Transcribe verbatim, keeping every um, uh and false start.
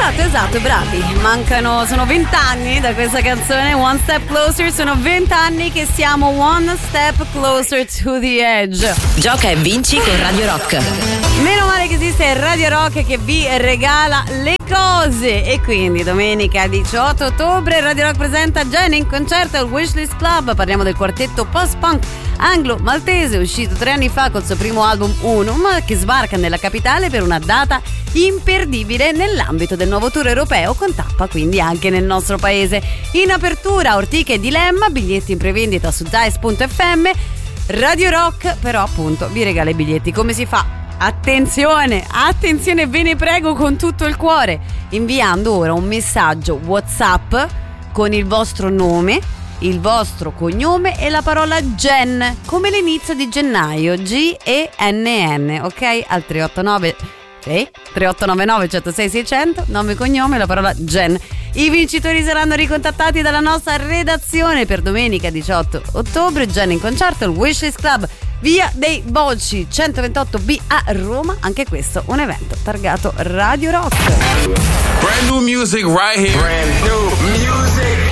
Esatto, esatto, bravi. Mancano, sono vent'anni da questa canzone, One Step Closer. Sono vent'anni che siamo one step closer to the edge. Gioca e vinci con Radio Rock. Meno male che esiste Radio Rock che vi regala le cose. E quindi domenica diciotto ottobre Radio Rock presenta Jenny in concerto al Wishlist Club. Parliamo del quartetto post-punk anglo-maltese, uscito tre anni fa col suo primo album Uno, ma che sbarca nella capitale per una data imperdibile nell'ambito del nuovo tour europeo, con tappa quindi anche nel nostro paese. In apertura Ortica e Dilemma, biglietti in prevendita su dice punto effe emme. Radio Rock però appunto vi regala i biglietti. Come si fa? Attenzione, attenzione, ve ne prego con tutto il cuore, inviando ora un messaggio WhatsApp con il vostro nome, il vostro cognome e la parola Gen, come l'inizio di gennaio, G E N N, ok? Al tre otto nove sì, tre otto nove nove uno zero sei sei zero zero, nome e cognome e la parola Gen. I vincitori saranno ricontattati dalla nostra redazione per domenica diciotto ottobre. Gen in concerto al Wishlist Club, via dei Bolci centoventotto B a Roma. Anche questo un evento targato Radio Rock. Brand new music right here. Brand new music.